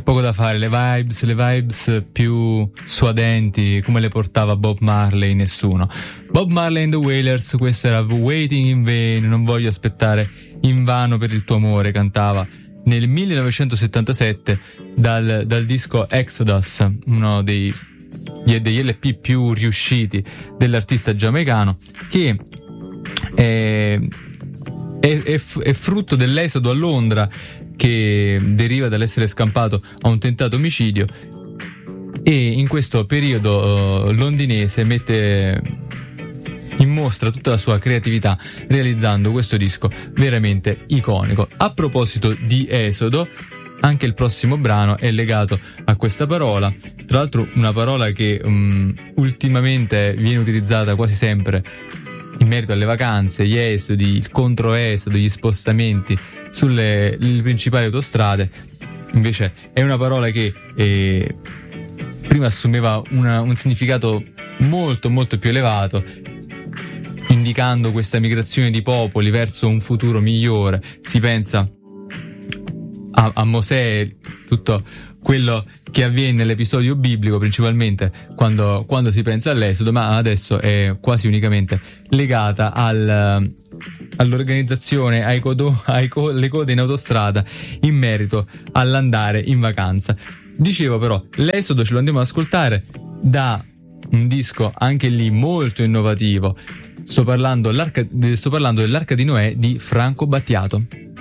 poco da fare, le vibes più suadenti, come le portava Bob Marley, nessuno. Bob Marley and the Wailers, questa era Waiting in Vain, non voglio aspettare invano per il tuo amore, cantava nel 1977 dal disco Exodus, uno degli LP più riusciti dell'artista giamaicano, che è frutto dell'esodo a Londra, che deriva dall'essere scampato a un tentato omicidio, e in questo periodo londinese mette in mostra tutta la sua creatività realizzando questo disco veramente iconico. A proposito di esodo, anche il prossimo brano è legato a questa parola, tra l'altro una parola che ultimamente viene utilizzata quasi sempre in merito alle vacanze, gli esodi, il controesodo, gli spostamenti sulle principali autostrade. Invece è una parola che prima assumeva un significato molto molto più elevato, indicando questa migrazione di popoli verso un futuro migliore. Si pensa a Mosè, tutto quello che avviene nell'episodio biblico, principalmente quando si pensa all'esodo, ma adesso è quasi unicamente legata all'organizzazione, alle code in autostrada in merito all'andare in vacanza. Dicevo però, l'esodo ce lo andiamo ad ascoltare da un disco anche lì molto innovativo. Sto parlando dell'Arca di Noè di Franco Battiato.